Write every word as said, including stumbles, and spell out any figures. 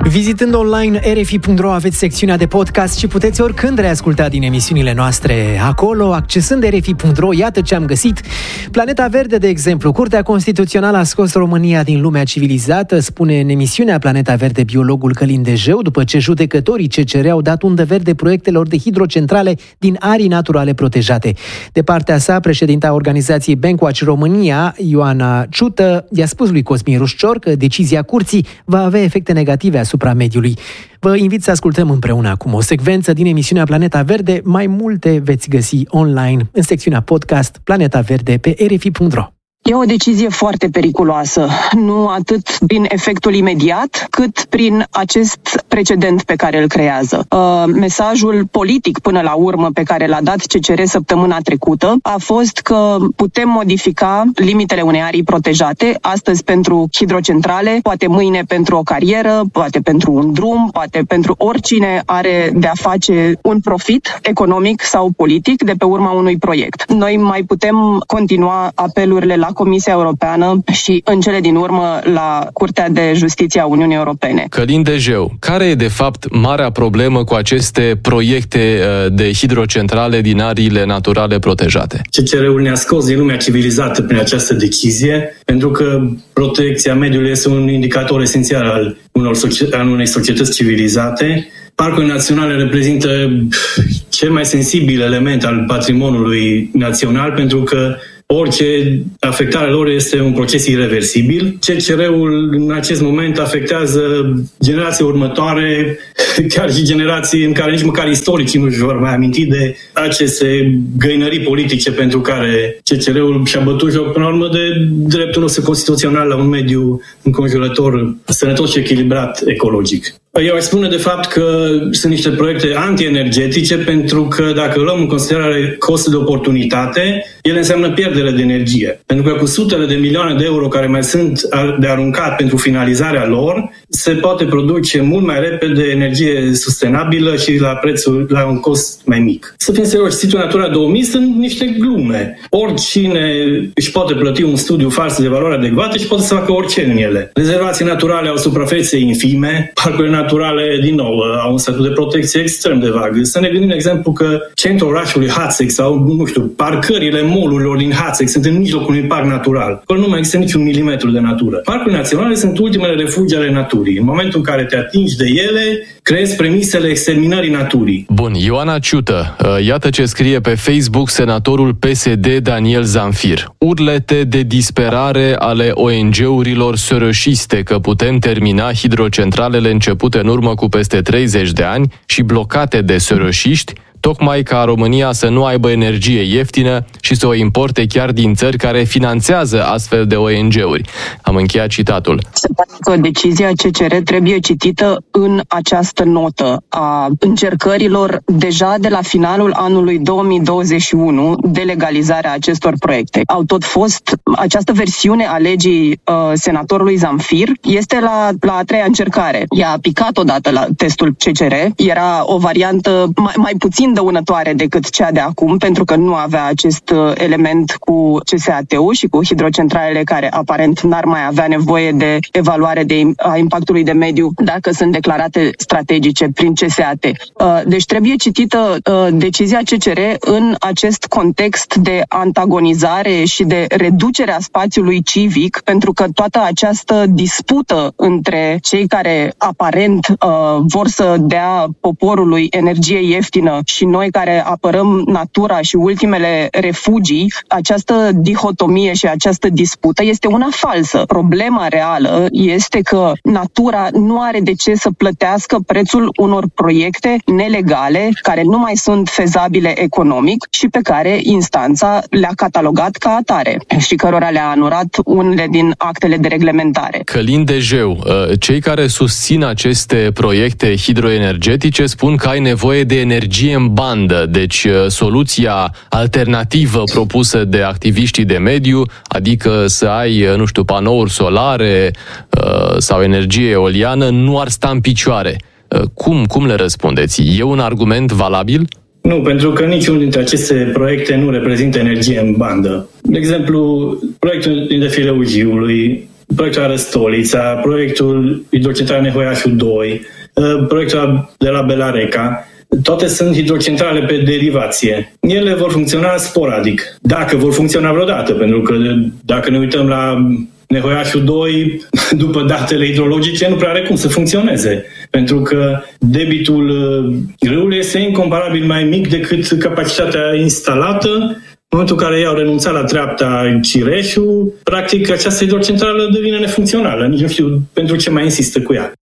Vizitând online r f i punct r o aveți secțiunea de podcast și puteți oricând reasculta din emisiunile noastre acolo, accesând r f i punct r o. Iată ce am găsit. Planeta Verde, de exemplu. Curtea Constituțională a scos România din lumea civilizată, spune în emisiunea Planeta Verde biologul Călin Dejeu, după ce judecătorii C C R au dat undă verde proiectelor de hidrocentrale din arii naturale protejate. De partea sa, președinta organizației Bankwatch România, Ioana Ciută, i-a spus lui Cosmin Ruscior că decizia curții va avea efecte negative asupra mediului. Vă invit să ascultăm împreună acum o secvență din emisiunea Planeta Verde. Mai multe veți găsi online în secțiunea podcast Planeta Verde pe r f i punct r o. E o decizie foarte periculoasă, nu atât prin efectul imediat, cât prin acest precedent pe care îl creează. Uh, mesajul politic până la urmă pe care l-a dat C C R săptămâna trecută a fost că putem modifica limitele unei arii protejate, astăzi pentru hidrocentrale, poate mâine pentru o carieră, poate pentru un drum, poate pentru oricine are de a face un profit economic sau politic de pe urma unui proiect. Noi mai putem continua apelurile la Comisia Europeană și, în cele din urmă, la Curtea de Justiție a Uniunii Europene. Călin Dejeu, care e de fapt marea problemă cu aceste proiecte de hidrocentrale din ariile naturale protejate? C C R-ul ne-a scos din lumea civilizată prin această decizie, pentru că protecția mediului este un indicator esențial al, unor, al unei societăți civilizate. Parcurile naționale reprezintă cel mai sensibil element al patrimoniului național, pentru că orice afectare lor este un proces irreversibil. C C R-ul în acest moment afectează generații următoare, chiar și generații în care nici măcar istoricii nu își vor mai aminti de aceste găinării politice pentru care C C R-ul și-a bătut joc până la urmă de dreptul nostru constituțional la un mediu înconjurător sănătos și echilibrat ecologic. Eu aș spune de fapt că sunt niște proiecte antienergetice, pentru că dacă luăm în considerare costul de oportunitate, ele înseamnă pierdere de energie. Pentru că cu sutele de milioane de euro care mai sunt de aruncat pentru finalizarea lor, se poate produce mult mai repede energie sustenabilă și la prețul, la un cost mai mic. Să fim serioși, Situl Natura două mii sunt niște glume. Oricine își poate plăti un studiu fals de valoare adecvată și poate să facă orice în ele. Rezervații naturale au suprafețe infime, parcurile naturale, din nou, au un statut de protecție extrem de vag. Să ne gândim, de exemplu, că centrul orașului Hațeg sau, nu știu, parcările molurilor din Hațeg sunt în mijlocul unui parc natural. Acolo nu mai există niciun milimetru de natură. Parcurile naționale sunt ultimele refugii ale naturii. În momentul în care te atingi de ele, creezi premisele exterminării naturii. Bun, Ioana Ciută, iată ce scrie pe Facebook senatorul P S D Daniel Zamfir. Urlete de disperare ale O N G-urilor sărășiste că putem termina hidrocentralele începute în urmă cu peste treizeci de ani și blocate de sărășiști, tocmai ca România să nu aibă energie ieftină și să o importe chiar din țări care finanțează astfel de O N G-uri. Am încheiat citatul. Se pare că decizia C C R trebuie citită în această notă a încercărilor deja de la finalul anului două mii douăzeci și unu de legalizarea acestor proiecte. Au tot fost, această versiune a legii uh, senatorului Zamfir este la, la a treia încercare. I-a picat odată la testul C C R, era o variantă mai, mai puțin dăunătoare decât cea de acum, pentru că nu avea acest element cu C S A T-ul și cu hidrocentralele care aparent n-ar mai avea nevoie de evaluare de, a impactului de mediu dacă sunt declarate strategice prin C S A T. Deci trebuie citită decizia C C R în acest context de antagonizare și de reducere a spațiului civic, pentru că toată această dispută între cei care aparent vor să dea poporului energie ieftină și noi care apărăm natura și ultimele refugii, această dihotomie și această dispută este una falsă. Problema reală este că natura nu are de ce să plătească prețul unor proiecte nelegale care nu mai sunt fezabile economic și pe care instanța le-a catalogat ca atare și cărora le-a anulat unele din actele de reglementare. Călin Dejeu, cei care susțin aceste proiecte hidroenergetice spun că ai nevoie de energie în bandă, deci soluția alternativă propusă de activiștii de mediu, adică să ai, nu știu, panouri solare sau energie eoliană, nu ar sta în picioare. Cum, cum le răspundeți? E un argument valabil? Nu, pentru că niciunul dintre aceste proiecte nu reprezintă energie în bandă. De exemplu, proiectul de Fileul Jiului proiectul Arăstolița, proiectul Hidrocentrale Nehoiașu doi, proiectul de la Belareca, toate sunt hidrocentrale pe derivație. Ele vor funcționa sporadic, dacă vor funcționa vreodată, pentru că dacă ne uităm la Nehoiașu doi, după datele hidrologice, nu prea are cum să funcționeze, pentru că debitul râului este incomparabil mai mic decât capacitatea instalată. În momentul în care ei au renunțat la treapta Cireșu, practic această hidrocentrală devine nefuncțională. Nici nu știu pentru ce mai insistă cu ea.